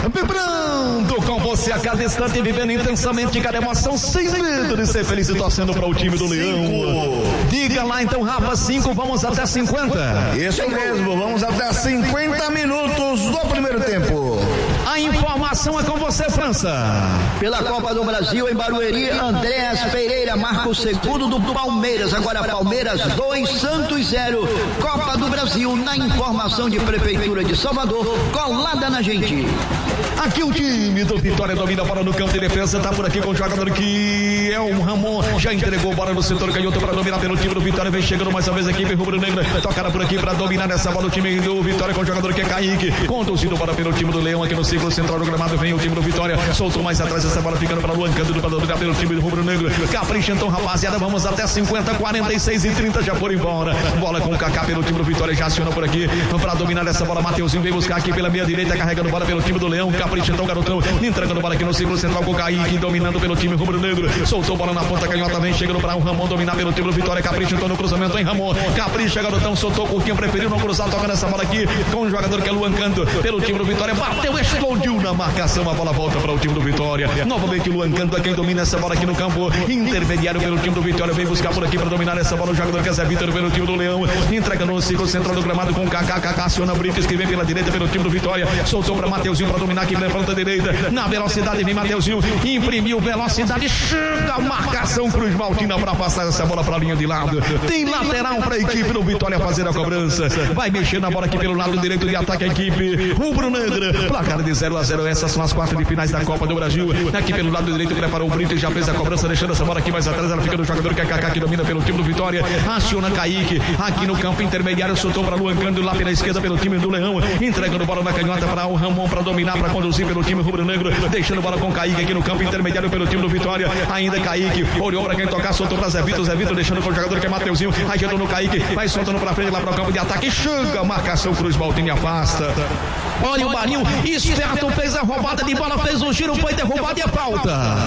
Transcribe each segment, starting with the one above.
vibrando com você a cada instante, vivendo intensamente cada emoção, sem medo de ser feliz e torcendo para o time do Leão. Diga lá então, Rafa, 5, vamos até 50. Isso mesmo, vamos até 50 minutos do primeiro tempo. A informação é com você, França. Pela Copa do Brasil, em Barueri, Andréas Pereira marca o segundo do Palmeiras. Agora Palmeiras 2, Santos 0. Copa do Brasil, na informação de Prefeitura de Salvador, colada na gente. Aqui o time do Vitória domina a bola no campo de defesa, tá por aqui com o jogador que é o Ramon, já entregou a bola no setor canhoto para dominar pelo time do Vitória, vem chegando mais uma vez a equipe rubro-negra, tocada por aqui para dominar essa bola o time do Vitória com o jogador que é Kaique, conduzido bola pelo time do Leão aqui no círculo central do gramado, vem o time do Vitória, soltou mais atrás essa bola ficando para Luan Cândido para dominar pelo time do rubro-negro, capricha então rapaziada, vamos até 50, 46 e 30 já foram embora, bola com o Kaká pelo time do Vitória, já aciona por aqui, para dominar essa bola, Mateuzinho vem buscar aqui pela meia direita, carregando bola pelo time do Leão, capricha então garotão, entregando bola aqui no círculo central com o Kaique, dominando pelo time rubro-negro, soltou bola na ponta canhota, vem chegando para o Ramon dominar pelo time do Vitória, capricha então no cruzamento em Ramon, capricha garotão, soltou o Curquinho, preferiu não cruzar, tocando essa bola aqui com o jogador que é Luan Canto, pelo time do Vitória, bateu, explodiu na marcação, a bola volta para o time do Vitória, novamente Luan Canto é quem domina essa bola aqui no campo, intermediário pelo time do Vitória, vem buscar por aqui para dominar essa bola, o jogador que é Zé Vitor pelo time do Leão, entregando no círculo central do gramado com o Kaká, aciona Brites que vem pela direita pelo time do Vitória, soltou para Mateuzinho para dominar aqui na ponta direita, na velocidade vem Mateuzinho, imprimiu velocidade, chega a marcação Cruz Maltina para passar essa bola para a linha de lado, tem lateral para a equipe do Vitória fazer a cobrança, vai mexer na bola aqui pelo lado direito de ataque a equipe rubro-negra, placar de 0-0, essas são as quartas de finais da Copa do Brasil, aqui pelo lado direito preparou o Brites, já fez a cobrança, deixando essa bola aqui mais atrás, ela fica no jogador que é Kaká, que domina pelo time do Vitória, aciona Kaique, aqui no campo intermediário, soltou para Luan Cândido, lá pela esquerda pelo time do Leão, entregando bola na canhota para o Ramon, para dominar, para conduzir pelo time rubro-negro, deixando bola com Kaique aqui no campo intermediário pelo time do Vitória, ainda Kaique, olhou para quem tocar, soltou para Zé Vitor deixando com o jogador que é Mateuzinho, ajeitou no Kaique, vai soltando para frente lá para o campo de ataque, chega, marcação Cruz Maltina afasta, olha o Marinho, esperto, fez a roubada de bola, fez o giro, foi derrubado e a falta.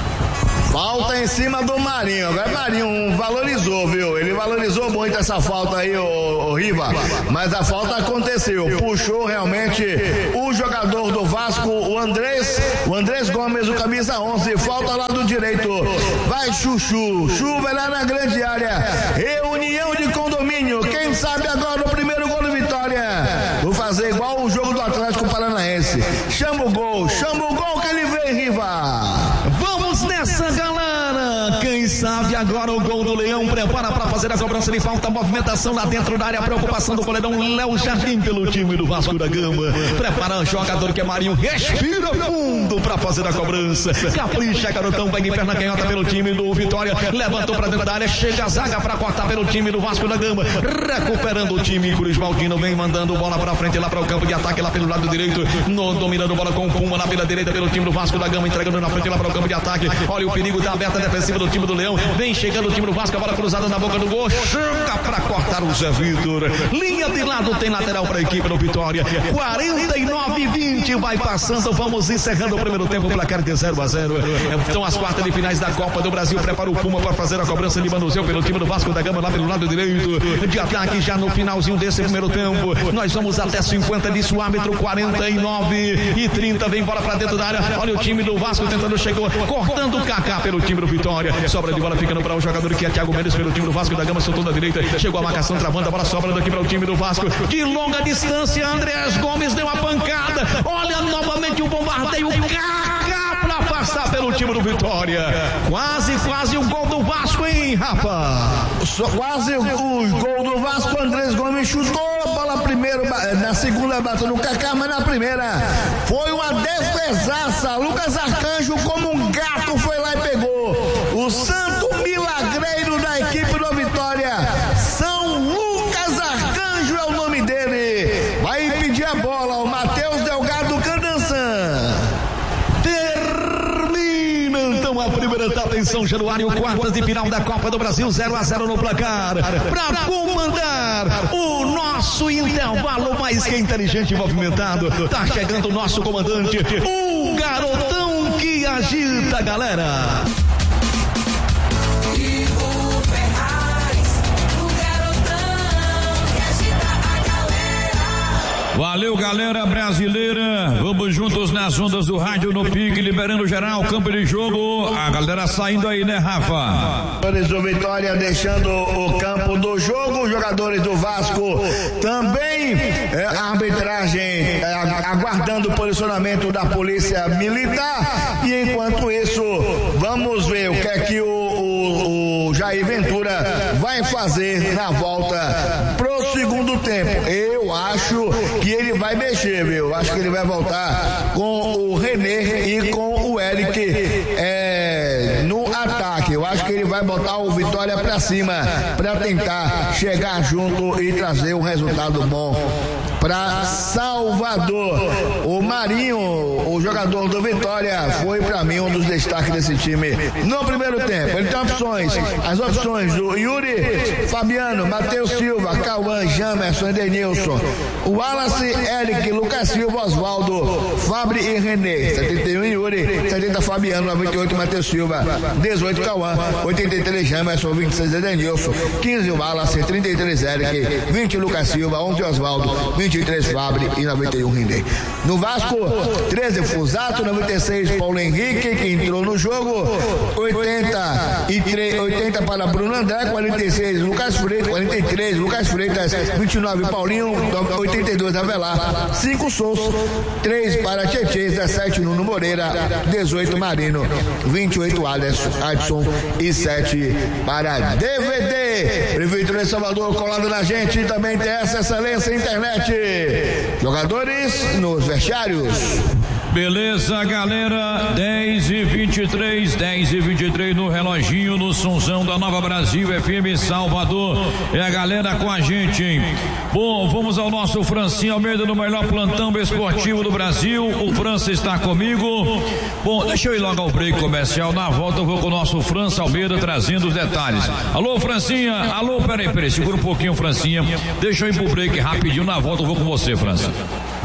Falta em cima do Marinho. Agora Marinho valorizou, viu? Ele valorizou muito essa falta aí, o Riva. Mas a falta aconteceu. Puxou realmente o jogador do Vasco, o Andrés Gomes, o camisa 11. Falta lá do direito. Vai Chuchu. Chuva lá na grande área. Reunião de condomínio. Quem sabe agora o primeiro gol do Vitória. Vou fazer igual o jogo do Atlético Paranaense. Chama o gol que ele vem, Riva. Vamos nessa, galera! Quem sabe agora o gol do Leão, prepara para fazer a cobrança de falta, movimentação lá dentro da área, preocupação do goleirão Léo Jardim pelo time do Vasco da Gama, prepara o jogador que é Marinho, respira fundo para fazer a cobrança, capricha, garotão, vai em perna canhota pelo time do Vitória, levantou para dentro da área, chega a zaga para cortar pelo time do Vasco da Gama, recuperando o time, Cruz Maltino vem mandando bola para frente lá para o campo de ataque, lá pelo lado direito, dominando bola com o Puma lá pela direita pelo time do Vasco da Gama, entregando na frente lá para o campo de ataque, olha o perigo da aberta defensiva do time do Leão, vem chegando o time do Vasco, a bola cruzada na boca do gol, chega para cortar o Zé Vitor, linha de lado, tem lateral para a equipe do Vitória, 49-20, vai passando, vamos encerrando o primeiro tempo, placar de 0-0, então as quartas de finais da Copa do Brasil, prepara o Puma para fazer a cobrança de manuseio pelo time do Vasco da Gama, lá pelo lado direito, de ataque já no finalzinho desse primeiro tempo, nós vamos até 50, disse o árbitro, 49-30, vem bola para dentro da área, olha o time do Vasco tentando chegar, cortando o Kaká pelo time do Vitória, sobra de bola ficando para o jogador que é Thiago Mendes pelo time do Vasco da Gama, soltou da direita, chegou a marcação travando, a bola sobra daqui para o time do Vasco, de longa distância, Andréas Gomes deu uma pancada, olha novamente o bombardeio, Kaká para passar pelo time do Vitória, quase o gol do Vasco, hein, Rafa? Quase o gol do Vasco, Andrés Gomes chutou a bola primeiro, na segunda bateu no Kaká, mas na primeira foi uma defesaça, Lucas Arcanjo como um gato foi lá e pegou o santo milagreiro da equipe do Vitória, São Lucas Arcanjo é o nome dele, vai pedir a bola o Matheus Delgado Candançan. Termina então a primeira etapa em São Januário, quartas de final da Copa do Brasil, 0-0 no placar, para comandar o nosso intervalo mais que inteligente e movimentado, tá chegando o nosso comandante, o garotão que agita, galera. Valeu, galera brasileira. Vamos juntos nas ondas do rádio no pique, liberando geral, campo de jogo. A galera saindo aí, né, Rafa? Jogadores do Vitória deixando o campo do jogo. Os jogadores do Vasco também. A arbitragem aguardando o posicionamento da Polícia Militar. E enquanto isso, vamos ver o que é que o Jair Ventura vai fazer na volta pro segundo tempo. Eu acho que ele vai mexer, viu? Acho que ele vai voltar com o René e com o Eric no ataque. Eu acho que ele vai botar o Vitória pra cima pra tentar chegar junto e trazer um resultado bom para Salvador. O Marinho, o jogador do Vitória, foi para mim um dos destaques desse time no primeiro tempo. Ele tem opções, as opções do Yuri, Fabiano, Matheus Silva, Cauã, Jamerson, Edenilson, o Wallace, Eric, Lucas Silva, Osvaldo, Fabri e René. 71 Yuri, 70 Fabiano, 98 Matheus Silva, 18 Cauã, 83 Jamerson, 26 Edenilson, 15 Wallace, 33 Eric, 20 Lucas Silva, 11 Osvaldo, 23 Fabri e 91 René. No Vasco, 13 Fusato, 96 Paulo Henrique, que entrou no jogo, 80 para Bruno André, 46 Lucas Freitas, 43 Lucas Freitas, 29 Paulinho, 82 Avelar, 5 Souza, 3 para Tietê, 17 Nuno Moreira, 18 Marino, 28 Adson e 7 para DVD. Prefeitura de Salvador colado na gente, também tem essa excelência internet. Jogadores nos vestiários. Beleza, galera, 10h23 no reloginho, no sonzão da Nova Brasil FM Salvador. É a galera com a gente, hein? Bom, vamos ao nosso Francinho Almeida no melhor plantão esportivo do Brasil. O França está comigo. Bom, deixa eu ir logo ao break comercial. Na volta eu vou com o nosso França Almeida trazendo os detalhes. Alô, Francinha, alô, peraí, segura um pouquinho, Francinha. Deixa eu ir pro break rapidinho. Na volta eu vou com você, França.